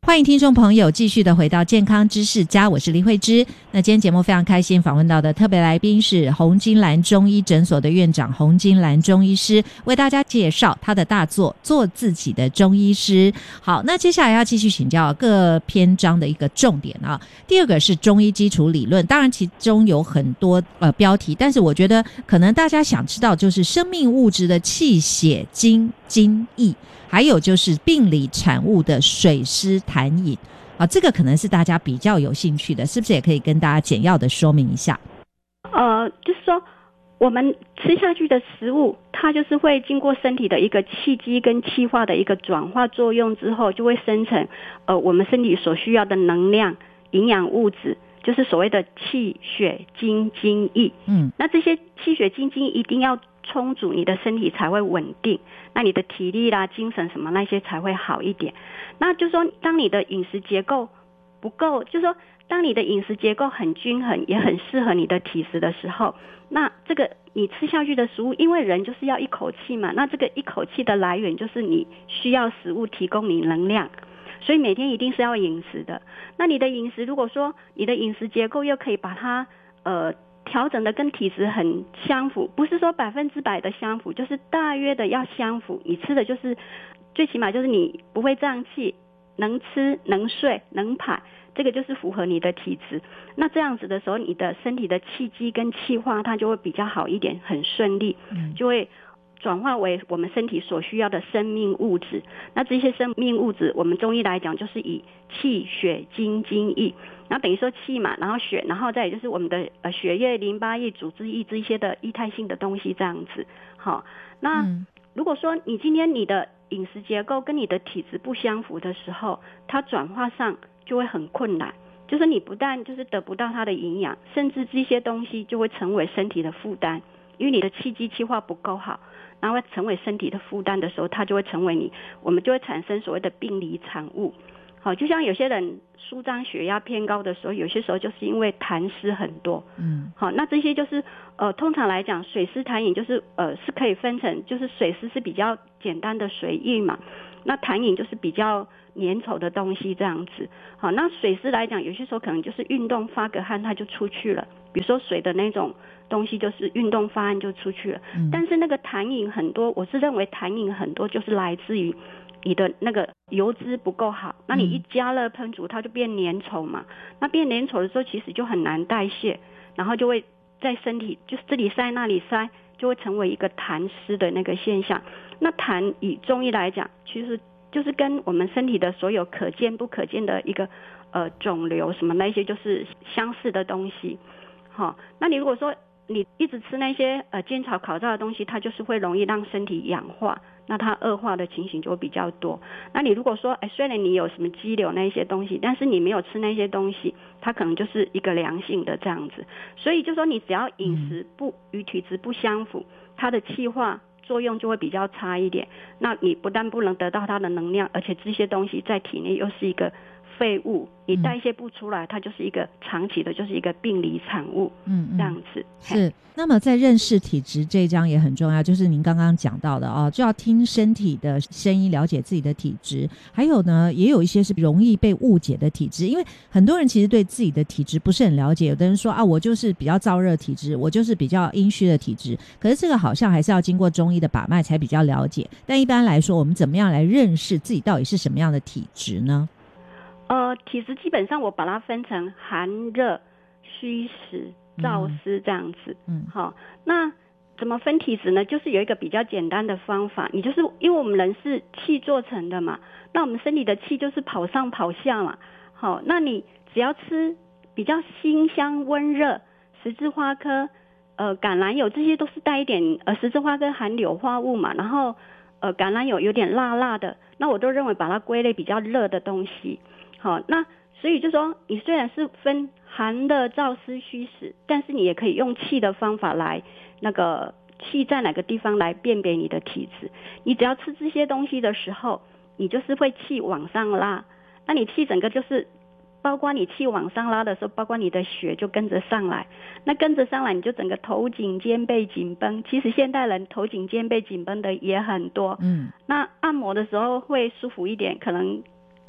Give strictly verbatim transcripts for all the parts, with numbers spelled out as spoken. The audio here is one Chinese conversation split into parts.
欢迎听众朋友继续的回到健康知识家，我是李慧芝。那今天节目非常开心，访问到的特别来宾是洪金兰中医诊所的院长洪金兰中医师，为大家介绍他的大作做自己的中医师。好，那接下来要继续请教各篇章的一个重点啊。第二个是中医基础理论，当然其中有很多呃标题，但是我觉得可能大家想知道就是生命物质的气血精精液，还有就是病理产物的水湿痰饮啊，这个可能是大家比较有兴趣的，是不是也可以跟大家简要的说明一下？ 呃，就是说我们吃下去的食物，它就是会经过身体的一个气机跟气化的一个转化作用之后，就会生成呃我们身体所需要的能量、营养物质，就是所谓的气血精精液。嗯，那这些气血精精液一定要充足，你的身体才会稳定，那你的体力啦、精神什么那些才会好一点。那就是说当你的饮食结构不够，就是说当你的饮食结构很均衡，也很适合你的体质的时候，那这个你吃下去的食物，因为人就是要一口气嘛，那这个一口气的来源就是你需要食物提供你能量，所以每天一定是要饮食的。那你的饮食如果说你的饮食结构又可以把它呃调整的跟体质很相符，不是说百分之百的相符，就是大约的要相符，你吃的就是最起码就是你不会胀气，能吃能睡能排，这个就是符合你的体质。那这样子的时候，你的身体的气机跟气化它就会比较好一点，很顺利，就会转化为我们身体所需要的生命物质。那这些生命物质我们中医来讲就是以气血精精液，然后等于说气嘛，然后血，然后再也就是我们的呃血液、淋巴液、组织液这些的液态性的东西这样子。好，那、嗯、如果说你今天你的饮食结构跟你的体质不相符的时候，它转化上就会很困难，就是你不但就是得不到它的营养，甚至这些东西就会成为身体的负担，因为你的气机气化不够好，然后会成为身体的负担的时候，它就会成为你，我们就会产生所谓的病理产物。好，就像有些人舒张血压偏高的时候，有些时候就是因为痰湿很多。嗯，好，那这些就是呃，通常来讲，水湿痰饮就是呃是可以分成，就是水湿是比较简单的水液嘛，那痰饮就是比较粘稠的东西这样子。好，那水湿来讲，有些时候可能就是运动发个汗它就出去了，比如说水的那种东西就是运动发汗就出去了。嗯，但是那个痰饮很多，我是认为痰饮很多就是来自于你的那个油脂不够好，那你一加热烹煮它就变粘稠嘛，那变粘稠的时候其实就很难代谢，然后就会在身体就是这里塞那里塞，就会成为一个痰湿的那个现象。那痰以中医来讲，其实就是跟我们身体的所有可见不可见的一个呃肿瘤什么那些就是相似的东西。好，那你如果说你一直吃那些呃煎炒烤炸的东西，它就是会容易让身体氧化，那它恶化的情形就会比较多。那你如果说哎，虽然你有什么肌瘤那些东西，但是你没有吃那些东西，它可能就是一个良性的这样子。所以就说你只要饮食不与体质不相符，它的气化作用就会比较差一点，那你不但不能得到它的能量，而且这些东西在体内又是一个废物，你代谢不出来，它就是一个长期的就是一个病理产物。嗯，这样子是。那么在认识体质这一章也很重要，就是您刚刚讲到的哦，就要听身体的声音，了解自己的体质。还有呢，也有一些是容易被误解的体质，因为很多人其实对自己的体质不是很了解，有的人说啊，我就是比较燥热体质，我就是比较阴虚的体质，可是这个好像还是要经过中医的把脉才比较了解。但一般来说，我们怎么样来认识自己到底是什么样的体质呢？ 呃，体质基本上我把它分成寒热、虚实、燥湿这样子。嗯，好，那怎么分体质呢？就是有一个比较简单的方法，你就是因为我们人是气做成的嘛，那我们身体的气就是跑上跑下嘛。好，那你只要吃比较辛香温热，十字花科、呃橄榄油这些都是带一点呃十字花科含硫化物嘛，然后呃橄榄油有点辣辣的，那我都认为把它归类比较热的东西。好，那所以就说你虽然是分寒热燥湿虚实，但是你也可以用气的方法来那个气在哪个地方来辨别你的体质。你只要吃这些东西的时候，你就是会气往上拉，那你气整个就是包括你气往上拉的时候，包括你的血就跟着上来，那跟着上来你就整个头颈肩背紧绷。其实现代人头颈肩背紧绷的也很多，嗯，那按摩的时候会舒服一点，可能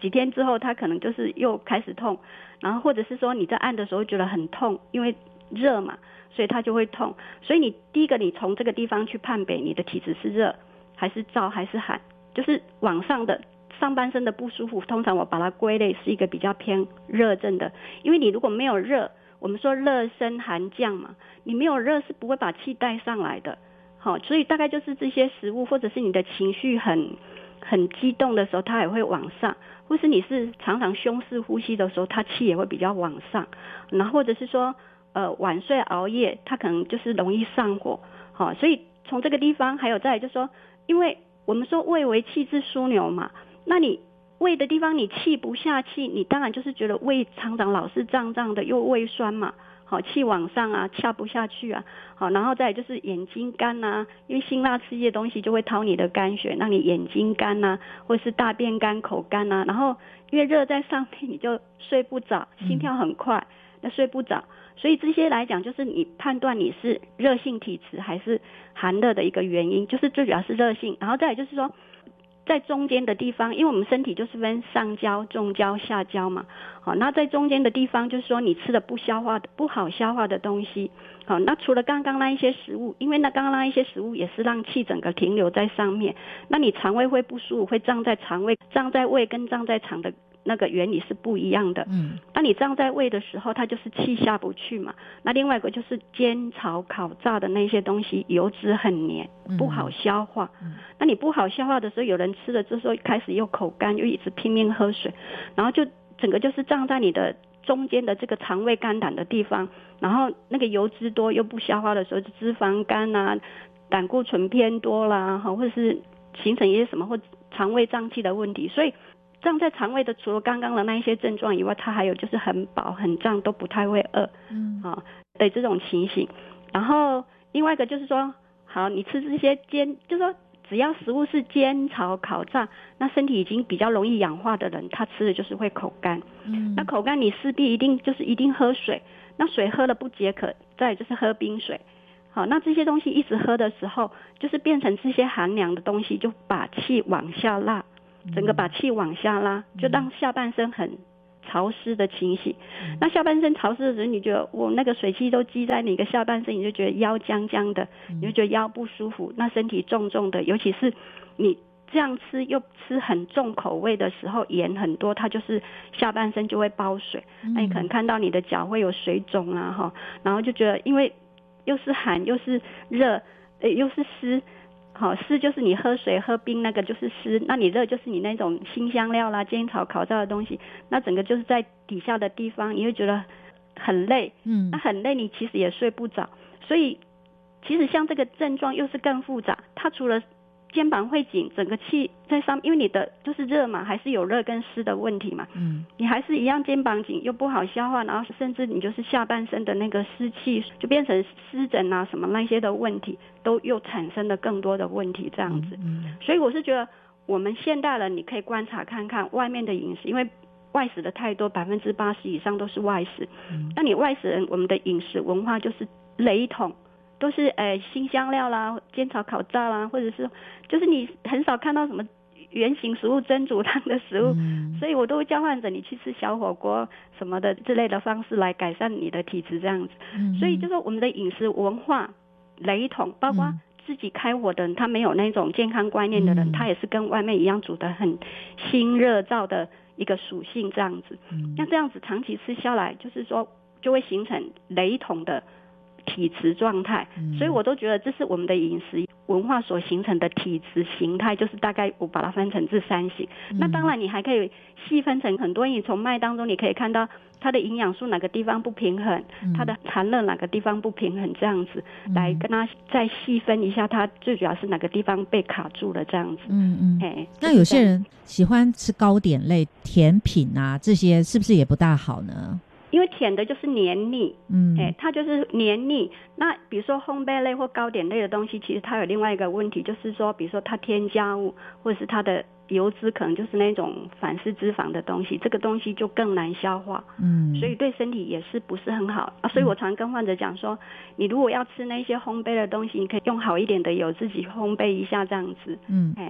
几天之后他可能就是又开始痛，然后或者是说你在按的时候觉得很痛，因为热嘛，所以它就会痛。所以你第一个你从这个地方去判别你的体质是热还是燥还是寒，就是往上的上半身的不舒服，通常我把它归类是一个比较偏热症的。因为你如果没有热，我们说热升寒降嘛，你没有热是不会把气带上来的。好，所以大概就是这些食物，或者是你的情绪很很激动的时候它也会往上，或是你是常常胸式呼吸的时候它气也会比较往上，然后或者是说呃晚睡熬夜它可能就是容易上火。好，所以从这个地方还有再来就是说，因为我们说胃为气之枢纽嘛，那你胃的地方你气不下气，你当然就是觉得胃常常老是胀胀的，又胃酸嘛，好，气往上啊，下不下去啊，好，然后再来就是眼睛干啊，因为辛辣刺激的东西就会掏你的肝血，让你眼睛干啊，或是大便干、口干啊，然后因为热在上面，你就睡不着，心跳很快，那睡不着，所以这些来讲就是你判断你是热性体质还是寒热的一个原因，就是最主要是热性，然后再来就是说在中间的地方，因为我们身体就是分上焦、中焦、下焦嘛，好，那在中间的地方就是说你吃的不消化的、不好消化的东西，好，那除了刚刚那一些食物，因为那刚刚那一些食物也是让气整个停留在上面，那你肠胃会不舒服，会胀在肠胃，胀在胃跟胀在肠的那个原理是不一样的。嗯，那你胀在胃的时候，它就是气下不去嘛。那另外一个就是煎炒烤炸的那些东西，油脂很黏，不好消化。嗯，那你不好消化的时候，有人吃了之后开始又口干，又一直拼命喝水，然后就整个就是胀在你的中间的这个肠胃肝胆的地方，然后那个油脂多又不消化的时候，就脂肪肝啊，胆固醇偏多啦，或者是形成一些什么或肠胃胀气的问题。所以胀在肠胃的除了刚刚的那一些症状以外，它还有就是很饱很胀都不太会饿，嗯啊的这种情形。然后另外一个就是说，好，你吃这些煎，就是说只要食物是煎炒烤炸，那身体已经比较容易氧化的人，他吃的就是会口干。嗯，那口干你势必一定就是一定喝水，那水喝了不解渴，再来就是喝冰水。好，那这些东西一直喝的时候，就是变成这些寒凉的东西就把气往下拉，整个把气往下拉，就让下半身很潮湿的情形。嗯，那下半身潮湿的时候，你觉得我那个水汽都积在你的下半身，你就觉得腰僵僵的，你就觉得腰不舒服，那身体重重的，尤其是你这样吃又吃很重口味的时候，盐很多，它就是下半身就会包水。嗯，那你可能看到你的脚会有水肿啊，哈，然后就觉得因为又是寒又是热，呃又是湿。好，湿就是你喝水喝冰那个就是湿，那你热就是你那种辛香料啦、煎炒烤炸的东西，那整个就是在底下的地方，你会觉得很累，嗯，那很累，你其实也睡不着。所以其实像这个症状又是更复杂，它除了肩膀会紧，整个气在上面，因为你的就是热嘛，还是有热跟湿的问题嘛，嗯，你还是一样肩膀紧又不好消化，然后甚至你就是下半身的那个湿气就变成湿疹啊什么那些的问题，都又产生了更多的问题这样子。嗯嗯，所以我是觉得我们现代人你可以观察看看外面的饮食，因为外食的太多，百分之八十以上都是外食，嗯，那你外食人我们的饮食文化就是雷同，都是呃辛香料啦、煎炒烤炸啦，或者是就是你很少看到什么原型食物、蒸煮汤的食物，嗯，所以我都会教患者你去吃小火锅什么的之类的方式来改善你的体质这样子。嗯，所以就说我们的饮食文化雷同，包括自己开火的人，他没有那种健康观念的人，嗯，他也是跟外面一样煮的很辛热燥的一个属性这样子。嗯，那这样子长期吃下来，就是说就会形成雷同的体质状态。嗯，所以我都觉得这是我们的饮食文化所形成的体质形态，就是大概我把它分成这三型。嗯，那当然你还可以细分成很多，你从麦当中你可以看到它的营养素哪个地方不平衡，嗯，它的寒热哪个地方不平衡这样子，嗯，来跟它再细分一下它最主要是哪个地方被卡住了这样子。嗯嗯，嘿， 那有些人喜欢吃糕点类甜品啊，这些是不是也不大好呢？ 因为甜的就是黏腻，嗯，哎，它就是黏腻。那比如说烘焙类或糕点类的东西，其实它有另外一个问题，就是说，比如说它添加物或者是它的油脂，可能就是那种反式脂肪的东西，这个东西就更难消化，嗯，所以对身体也是不是很好啊。所以我常跟患者讲说，你如果要吃那些烘焙的东西，你可以用好一点的油自己烘焙一下这样子，嗯，哎。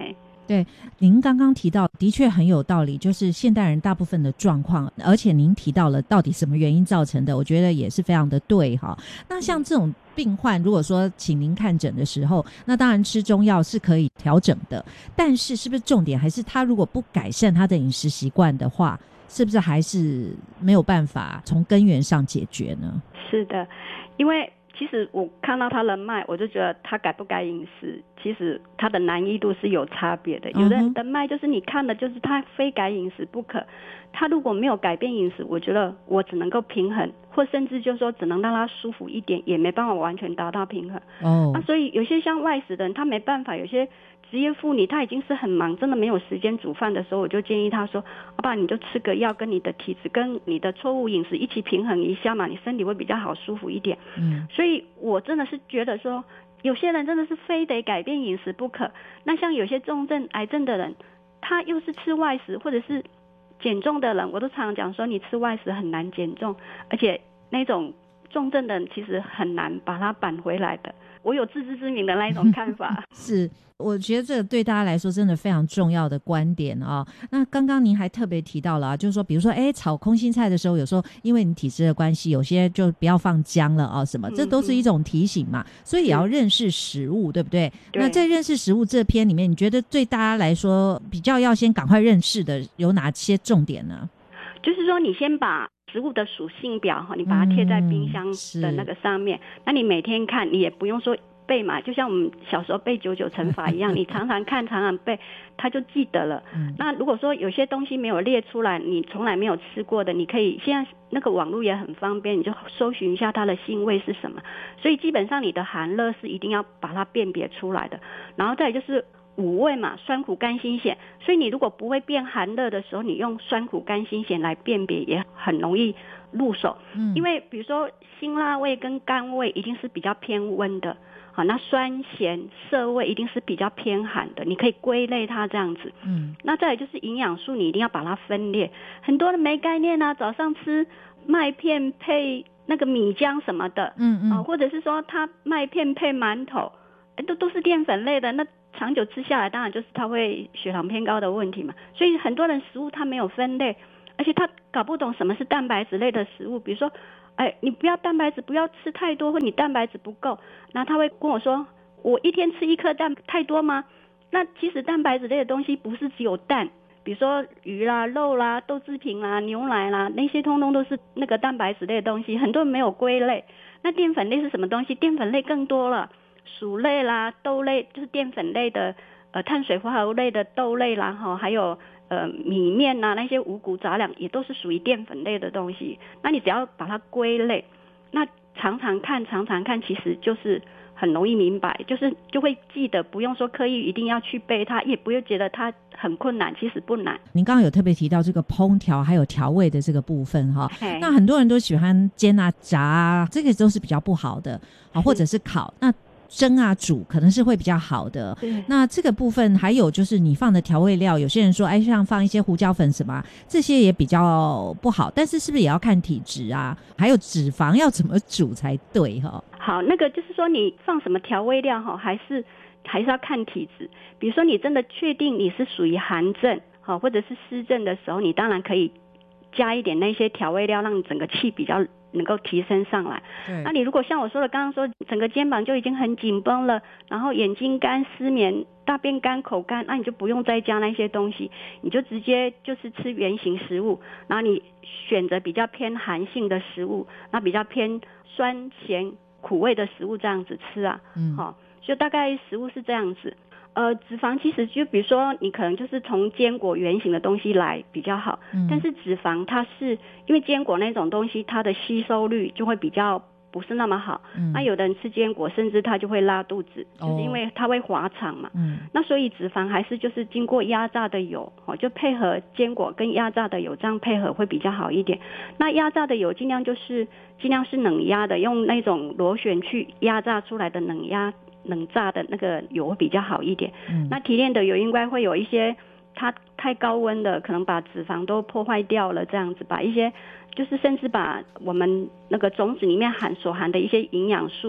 对，您刚刚提到的确很有道理，就是现代人大部分的状况，而且您提到了到底什么原因造成的，我觉得也是非常的对哈。那像这种病患如果说请您看诊的时候，那当然吃中药是可以调整的，但是是不是重点还是他如果不改善他的饮食习惯的话，是不是还是没有办法从根源上解决呢？ 是的，因为其实我看到他人脉，我就觉得他改不改饮食，其实他的难易度是有差别的。有的人人脉就是你看的就是他非改饮食不可，他如果没有改变饮食，我觉得我只能够平衡，或甚至就是说只能让他舒服一点，也没办法完全达到平衡。哦，那所以有些像外食的人他没办法，有些职业妇女她已经是很忙，真的没有时间煮饭的时候，我就建议她说，要不然你就吃个药，跟你的体质跟你的错误饮食一起平衡一下嘛，你身体会比较好舒服一点。嗯，所以我真的是觉得说，有些人真的是非得改变饮食不可。那像有些重症癌症的人，他又是吃外食，或者是减重的人，我都常常讲说，你吃外食很难减重，而且那种重症的人其实很难把它扳回来的。我有自知之明的那一种看法。 是，我觉得这个对大家来说真的非常重要的观点啊、哦。那刚刚您还特别提到了、啊、就是说比如说哎，炒空心菜的时候，有时候因为你体质的关系，有些就不要放姜了啊、哦、什么，这都是一种提醒嘛、嗯、所以也要认识食物，对不对？对。那在认识食物这篇里面，你觉得对大家来说比较要先赶快认识的有哪些重点呢？ 就是说你先把食物的属性表，你把它贴在冰箱的那个上面、嗯、那你每天看，你也不用说背嘛，就像我们小时候背九九乘法一样你常常看常常背，他就记得了、嗯、那如果说有些东西没有列出来，你从来没有吃过的，你可以现在那个网络也很方便，你就搜寻一下它的腥味是什么，所以基本上你的寒热是一定要把它辨别出来的。然后再来就是五味嘛，酸苦甘辛咸，所以你如果不会辨寒热的时候，你用酸苦甘辛咸来辨别也很容易入手、嗯、因为比如说辛辣味跟甘味一定是比较偏温的，好，那酸咸涩味一定是比较偏寒的，你可以归类它这样子。嗯，那再来就是营养素，你一定要把它分裂。很多人没概念啊，早上吃麦片配那个米浆什么的，嗯嗯、呃，或者是说他麦片配馒头，都都是淀粉类的，那长久吃下来，当然就是他会血糖偏高的问题嘛。所以很多人食物他没有分类，而且他搞不懂什么是蛋白质类的食物，比如说哎，你不要蛋白质不要吃太多，或你蛋白质不够，然后他会跟我说，我一天吃一颗蛋太多吗？那其实蛋白质类的东西不是只有蛋，比如说鱼啦、肉啦、豆制品啦、牛奶啦，那些通通都是那个蛋白质类的东西，很多人没有归类。那淀粉类是什么东西？淀粉类更多了，薯类啦、豆类就是淀粉类的，呃，碳水化合物类的豆类啦，哈，还有呃米面啊，那些五谷杂粮也都是属于淀粉类的东西。那你只要把它归类，那常常看常常看，其实就是很容易明白，就是就会记得，不用说刻意一定要去背它，也不用觉得它很困难，其实不难。 您刚刚有特别提到这个烹调还有调味的这个部分哈，那很多人都喜欢煎啊炸啊，这个都是比较不好的啊，或者是烤，那蒸啊煮可能是会比较好的。那这个部分还有就是你放的调味料，有些人说哎，像放一些胡椒粉什么，这些也比较不好，但是是不是也要看体质啊？还有脂肪要怎么煮才对哈？ 好，那个就是说你放什么调味料哈，还是还是要看体质。比如说你真的确定你是属于寒症好或者是湿症的时候，你当然可以加一点那些调味料，让你整个气比较能够提升上来。那你如果像我说的刚刚说整个肩膀就已经很紧绷了，然后眼睛干失眠大便干口干，那你就不用再加那些东西，你就直接就是吃原型食物，然后你选择比较偏寒性的食物，那比较偏酸咸苦味的食物这样子吃啊。嗯，好，就大概食物是这样子。呃，脂肪其实就比如说你可能就是从坚果原型的东西来比较好、嗯、但是脂肪它是因为坚果那种东西它的吸收率就会比较不是那么好、嗯、那有的人吃坚果甚至他就会拉肚子、哦、就是因为它会滑肠嘛、嗯、那所以脂肪还是就是经过压榨的油、哦、就配合坚果跟压榨的油这样配合会比较好一点。那压榨的油尽量就是尽量是冷压的，用那种螺旋去压榨出来的冷压冷榨的那个油会比较好一点、嗯、那提炼的油应该会有一些它太高温的可能把脂肪都破坏掉了，这样子把一些就是甚至把我们那个种子里面含所含的一些营养素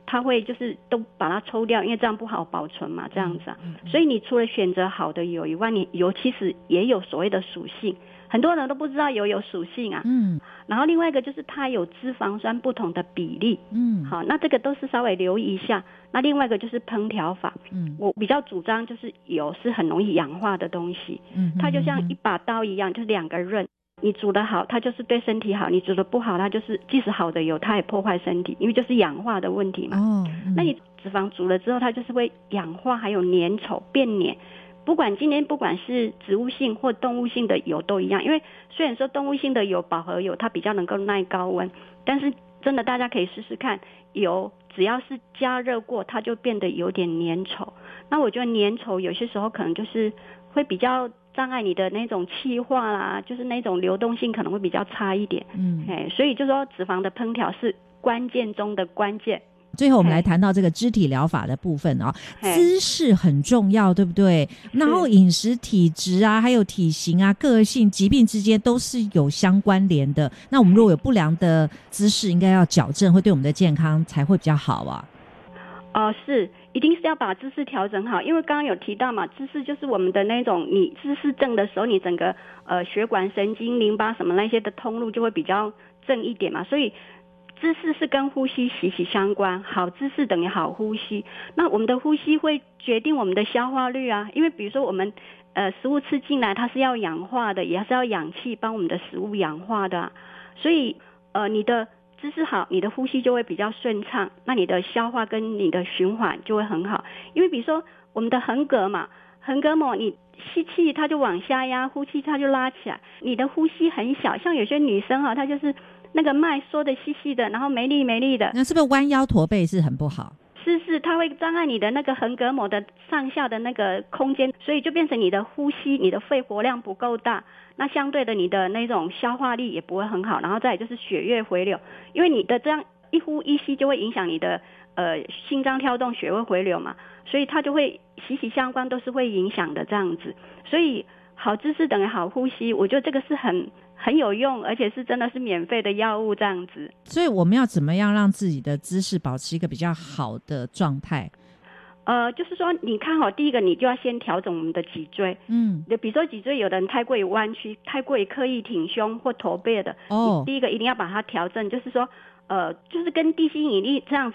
它会就是都把它抽掉，因为这样不好保存嘛，这样子啊。所以你除了选择好的油以外，你油其实也有所谓的属性，很多人都不知道油有属性啊。嗯。然后另外一个就是它有脂肪酸不同的比例。嗯。好，那这个都是稍微留意一下。那另外一个就是烹调法。嗯。我比较主张就是油是很容易氧化的东西。嗯。它就像一把刀一样，就是两个刃。你煮得好，它就是对身体好；你煮得不好，它就是即使好的油，它也破坏身体，因为就是氧化的问题嘛。哦，嗯、那你脂肪煮了之后，它就是会氧化，还有粘稠变黏。不管今天不管是植物性或动物性的油都一样，因为虽然说动物性的油饱和油它比较能够耐高温，但是真的大家可以试试看，油只要是加热过，它就变得有点粘稠。那我觉得粘稠有些时候可能就是会比较障碍你的那种气化啦，就是那种流动性可能会比较差一点。嗯，哎，所以就说脂肪的烹调是关键中的关键。 最后我们来谈到这个肢体疗法的部分啊，姿势很重要，对不对？然后饮食体质啊，还有体型啊，个性疾病之间都是有相关联的。那我们如果有不良的姿势，应该要矫正，会对我们的健康才会比较好啊。 哦、呃，是，一定是要把姿势调整好，因为刚刚有提到嘛，姿势就是我们的那种，你姿势正的时候，你整个呃血管、神经、淋巴什么那些的通路就会比较正一点嘛，所以姿势是跟呼吸息息相关，好姿势等于好呼吸。那我们的呼吸会决定我们的消化率啊，因为比如说我们呃食物吃进来，它是要氧化的，也是要氧气帮我们的食物氧化的、啊，所以呃你的姿势好，你的呼吸就会比较顺畅，那你的消化跟你的循环就会很好。因为比如说我们的横膈嘛，横膈膜你吸气它就往下压，呼气它就拉起来，你的呼吸很小，像有些女生啊，她就是那个脉缩的细细的，然后没力没力的， 那是不是弯腰驼背是很不好？ 是是，它会障碍你的那个横膈膜的上下的那个空间，所以就变成你的呼吸，你的肺活量不够大，那相对的你的那种消化力也不会很好，然后再来就是血液回流，因为你的这样一呼一吸就会影响你的呃心脏跳动，血液回流嘛，所以它就会息息相关，都是会影响的这样子。所以好姿势等于好呼吸，我觉得这个是很很有用，而且是真的是免费的药物这样子。 所以我们要怎么样让自己的姿势保持一个比较好的状态？ 呃，就是说你看好，第一个你就要先调整我们的脊椎。嗯，就比如说脊椎有的人太过于弯曲，太过于刻意挺胸或驼背的，哦，第一个一定要把它调整，就是说呃，就是跟地心引力这样